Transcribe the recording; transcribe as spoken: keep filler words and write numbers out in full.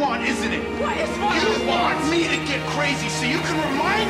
want, isn't it? What is what? You want me to get crazy so you can remind